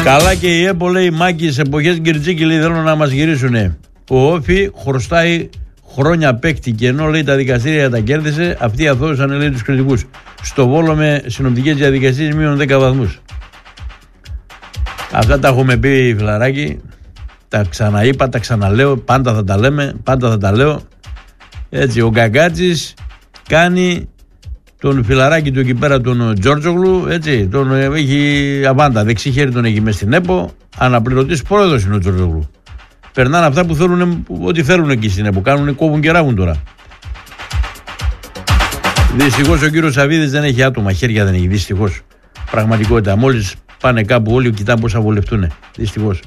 Καλά και η ΕΠΟ λέει Μάκη σε εποχές Γκυρτζίκη λέει θέλουν να μας γυρίσουνε. Ο Όφη χρωστάει χρόνια παίκτη και ενώ λέει τα δικαστήρια τα κέρδισε, αυτοί αθώωσαν λέει τους κριτικούς. Στο Βόλο με συνοπτικές διαδικασίες μείον 10 βαθμούς. Αυτά τα έχουμε πει φιλαράκι, τα ξαναείπα, τα ξαναλέω, πάντα θα τα λέμε, πάντα θα τα λέω. Έτσι, ο Γκαγκάτσης κάνει τον φιλαράκι του εκεί πέρα τον Τζόρτζογλου, έτσι, τον έχει αβάντα, δεξί χέρι τον έχει μέσα στην ΕΠΟ, αναπληρωτής πρόεδρος είναι ο Τζόρτζογλου. Περνάνε αυτά που θέλουν, ό,τι θέλουν εκεί στην ΕΠΟ, κάνουν, κόβουν και ράγουν τώρα. Δυστυχώς ο κύριος Σαββίδης δεν έχει άτομα, χέρια δεν έχει, δυστυχώς. Πραγματικότητα, μόλις πάνε κάπου όλοι κοιτάνε πώς θα βολευτούν, δυστυχώς.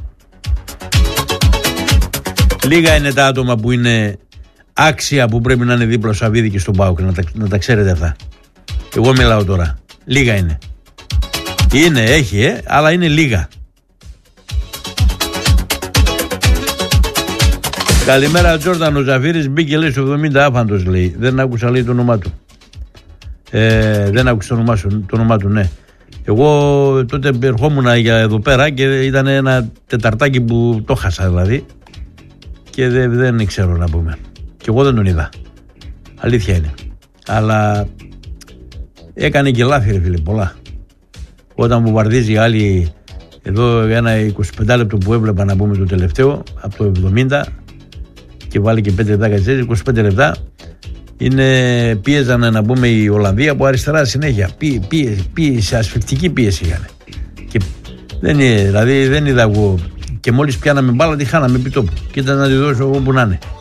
Λίγα είναι τα άτομα που είναι άξια που πρέπει να είναι δίπλα στο Σαββίδη και στον ΠΑΟΚ, να τα ξέρετε αυτά. Εγώ μιλάω τώρα. Λίγα είναι. Είναι, έχει, αλλά είναι λίγα. Καλημέρα, Τζόρταν. Ο Ζαφύρης μπήκε λέει στο 70 άφαντος λέει. Δεν άκουσα λέει το όνομά του. Δεν άκουσα το όνομά του, ναι. Εγώ τότε ερχόμουν για εδώ πέρα και ήταν ένα τεταρτάκι που το χάσα δηλαδή. Και δεν ξέρω να πούμε. Και εγώ δεν τον είδα. Αλήθεια είναι. Αλλά έκανε και λάθη ρε φίλε, πολλά. Όταν βομβαρδίζει άλλοι, εδώ ένα 25 λεπτό που έβλεπα να πούμε το τελευταίο, από το 70 και βάλει και 5 λεπτά κατσέζι, 25 λεπτά, πίεζαν να πούμε η Ολλανδία από αριστερά συνέχεια. Πίεση, ασφυκτική πίεση είχαν. Και δηλαδή δεν είδα εγώ. Και μόλις πιάναμε μπάλα τη χάναμε επί τόπου. Και ήταν να τη δώσω εγώ που να είναι.